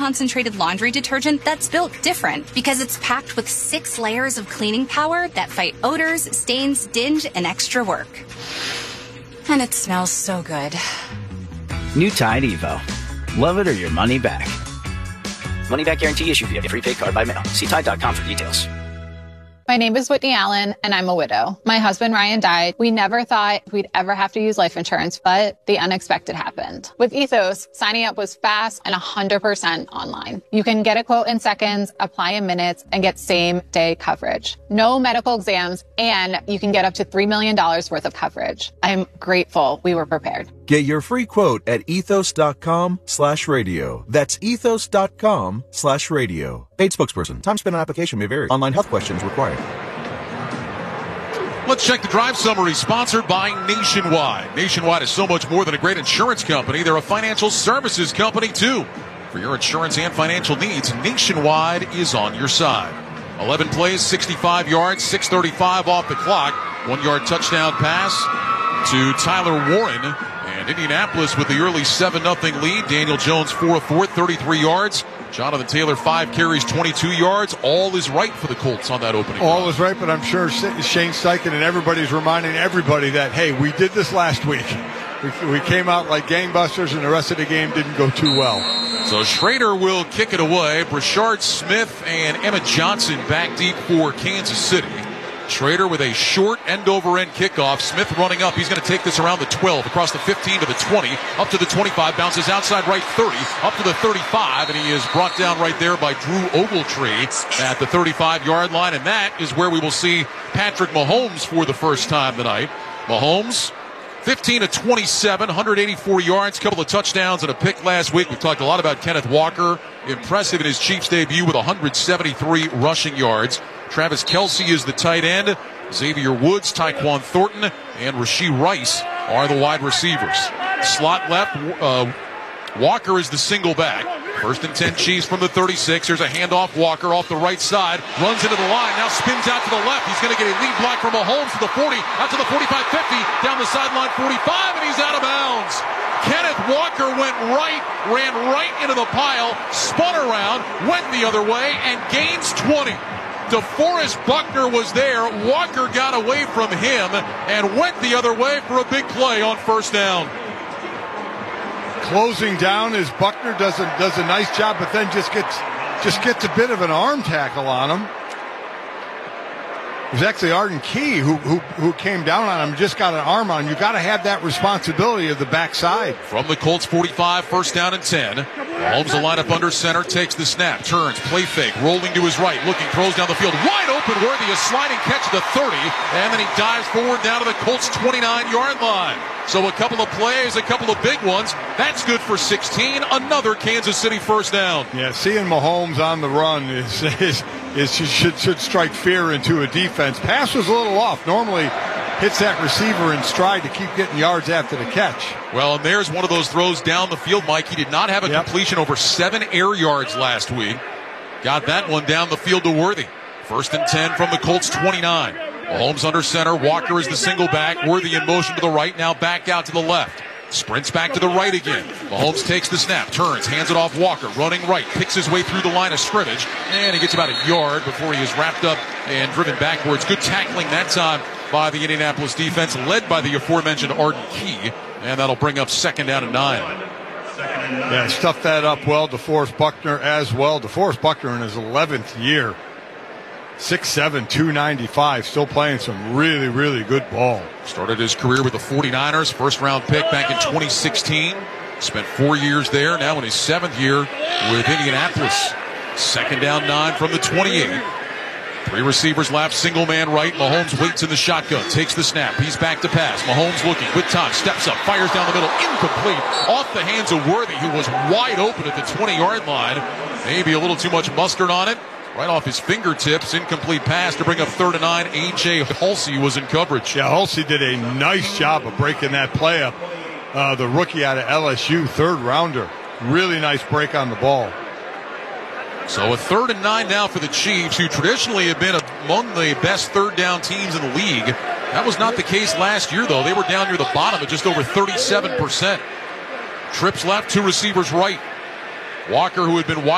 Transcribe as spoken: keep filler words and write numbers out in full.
concentrated laundry detergent that's built different because it's packed with six layers of cleaning power that fight odors, stains, dinge, and extra work. And it smells so good. New Tide Evo. Love it or your money back. Money back guarantee issued via prepaid card by mail. See Tide dot com for details. My name is Whitney Allen, and I'm a widow. My husband, Ryan, died. We never thought we'd ever have to use life insurance, but the unexpected happened. With Ethos, signing up was fast and one hundred percent online. You can get a quote in seconds, apply in minutes, and get same-day coverage. No medical exams, and you can get up to three million dollars worth of coverage. I'm grateful we were prepared. Get your free quote at ethos.com slash radio. That's ethos.com slash radio. Paid spokesperson. Time spent on application may vary. Online health questions required. Let's check the drive summary, sponsored by Nationwide. Nationwide is so much more than a great insurance company. They're a financial services company, too. For your insurance and financial needs, Nationwide is on your side. eleven plays, sixty-five yards, six thirty-five off the clock. One-yard touchdown pass to Tyler Warren. And Indianapolis with the early seven nothing lead. Daniel Jones four of four, thirty-three yards. Jonathan Taylor, five carries, twenty-two yards. All is right for the Colts on that opening. All is right, but I'm sure Shane Steichen and everybody's reminding everybody that, hey, we did this last week. We, we came out like gangbusters, and the rest of the game didn't go too well. So Schrader will kick it away. Brashard Smith and Emmett Johnson back deep for Kansas City. Schrader with a short end-over-end kickoff. Smith running up. He's going to take this around the twelve, across the fifteen to the twenty, up to the twenty-five, bounces outside right thirty, up to the thirty-five, and he is brought down right there by Drew Ogletree at the thirty-five-yard line, and that is where we will see Patrick Mahomes for the first time tonight. Mahomes, fifteen of twenty-seven, one hundred eighty-four yards, couple of touchdowns and a pick last week. We've talked a lot about Kenneth Walker. Impressive in his Chiefs debut with one hundred seventy-three rushing yards. Travis Kelce is the tight end. Xavier Woods, Tyquan Thornton, and Rashee Rice are the wide receivers. Slot left, uh, Walker is the single back. First and ten Chiefs from the thirty-six. Here's a handoff. Walker off the right side. Runs into the line. Now spins out to the left. He's going to get a lead block from Mahomes to the forty. Out to the forty-five fifty. Down the sideline forty-five. And he's out of bounds. Kenneth Walker went right. Ran right into the pile. Spun around. Went the other way. And gains twenty. DeForest Buckner was there. Walker got away from him and went the other way for a big play on first down. Closing down as Buckner does a, does a nice job, but then just gets just gets a bit of an arm tackle on him. It was actually Arden Key who, who who came down on him, just got an arm on him. You got to have that responsibility of the backside. From the Colts forty-five, first down and ten. Mahomes will line up under center, takes the snap, turns, play fake, rolling to his right, looking, throws down the field, wide open, Worthy, a sliding catch to the thirty, and then he dives forward down to the Colts twenty-nine-yard line. So a couple of plays, a couple of big ones. That's good for sixteen. Another Kansas City first down. Yeah, seeing Mahomes on the run is is, is should should strike fear into a defense. Pass was a little off. Normally hits that receiver in stride to keep getting yards after the catch. Well, and there's one of those throws down the field, Mike. He did not have a yep. completion over seven air yards last week. Got that one down the field to Worthy. First and ten from the Colts twenty-nine. Mahomes under center. Walker is the single back. Worthy in motion to the right. Now back out to the left. Sprints back to the right again. Mahomes takes the snap, turns, hands it off Walker, running right, picks his way through the line of scrimmage, and he gets about a yard before he is wrapped up and driven backwards. Good tackling that time by the Indianapolis defense, led by the aforementioned Arden Key, and that'll bring up second down and nine. Yeah, stuffed that up well. DeForest Buckner as well. DeForest Buckner in his eleventh year. six seven, two ninety-five, still playing some really, really good ball. Started his career with the forty-niners, first round pick back in twenty sixteen. Spent four years there, now in his seventh year with Indianapolis. Second down, nine from the twenty-eight. Three receivers left, single man right. Mahomes waits in the shotgun, takes the snap. He's back to pass. Mahomes looking, good time, steps up, fires down the middle, incomplete. Off the hands of Worthy, who was wide open at the twenty-yard line. Maybe a little too much mustard on it. Right off his fingertips, incomplete pass to bring up third and nine. A J Halsey was in coverage. Yeah, Halsey did a nice job of breaking that play up. Uh, the rookie out of L S U, third rounder. Really nice break on the ball. So a third and nine now for the Chiefs, who traditionally have been among the best third down teams in the league. That was not the case last year, though. They were down near the bottom at just over thirty-seven percent. Trips left, two receivers right. Walker, who had been wide